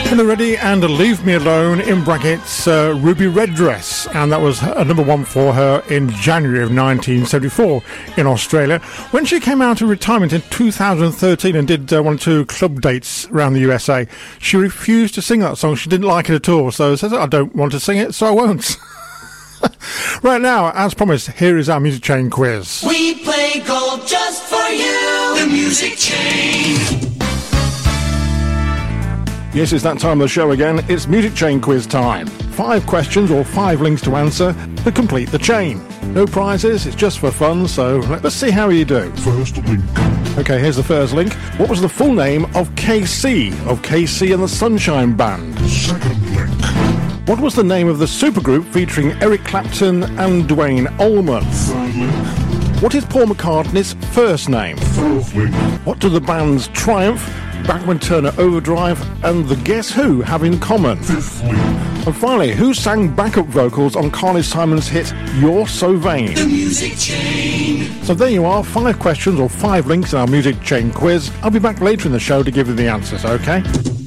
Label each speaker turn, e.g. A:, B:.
A: Helen Reddy and Leave Me Alone, in brackets, Ruby Red Dress, and that was a number one for her in January of 1974 in Australia. When she came out of retirement in 2013 and did one or two club dates around the USA, she refused to sing that song. She didn't like it at all, so says, I don't want to sing it, so I won't. Right now, as promised, here is our Music Chain quiz.
B: We play gold just for you, the Music Chain.
A: Yes, it's that time of the show again. It's Music Chain quiz time. 5 questions or 5 links to answer to complete the chain. No prizes, it's just for fun, so let's see how you do.
C: First link.
A: Okay, here's the first link. What was the full name of KC and the Sunshine Band?
C: Second link.
A: What was the name of the supergroup featuring Eric Clapton and Duane Allman?
C: Third link.
A: What is Paul McCartney's first name?
C: Fourth link.
A: What do the bands Triumph, Bachman Turner Overdrive and the Guess Who have in common?
C: Fifth link.
A: And finally, who sang backup vocals on Carly Simon's hit You're So Vain?
B: The Music Chain.
A: So there you are, 5 questions or 5 links in our Music Chain quiz. I'll be back later in the show to give you the answers, okay?